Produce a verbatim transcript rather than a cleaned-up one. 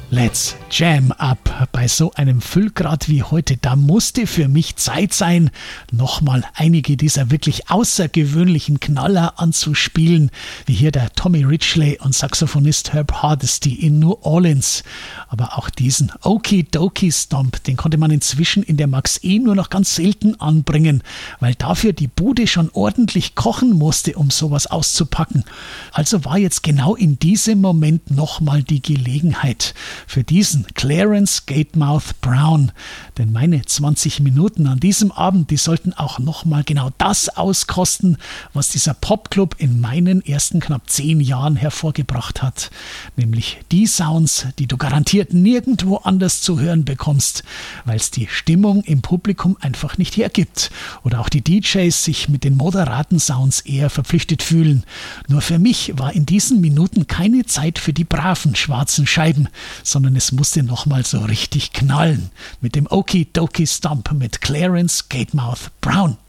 Let's jam up. Bei so einem Füllgrad wie heute, da musste für mich Zeit sein, nochmal einige dieser wirklich außergewöhnlichen Knaller anzuspielen, wie hier der Tommy Ridgely und Saxophonist Herb Hardesty in New Orleans. Aber auch diesen Okie Dokie Stomp, den konnte man inzwischen in der Max E nur noch ganz selten anbringen, weil dafür die Bude schon ordentlich kochen musste, um sowas auszupacken. Also war jetzt genau in diesem Moment nochmal die Gelegenheit für diesen Clarence Gatemouth Brown. Denn meine zwanzig Minuten an diesem Abend, die sollten auch nochmal genau das auskosten, was dieser Popclub in meinen ersten knapp zehn Jahren hervorgebracht hat. Nämlich die Sounds, die du garantiert nirgendwo anders zu hören bekommst, weil es die Stimmung im Publikum einfach nicht hergibt. Oder auch die D Js sich mit den moderaten Sounds eher verpflichtet fühlen. Nur für mich war in diesen Minuten keine Zeit für die braven schwarzen Scheiben, sondern es musste nochmal so richtig knallen mit dem Okie Dokie Stomp mit Clarence Gatemouth Brown.